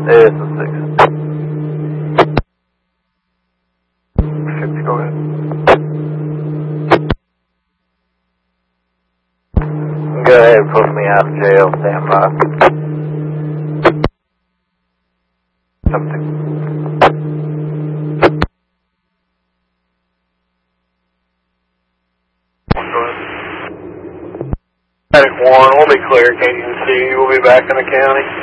It's a 6. 50, go ahead. Go ahead and put me out of jail, stand by. Something. Attic 1, we'll be clear, can't even see you. We'll be back in the county.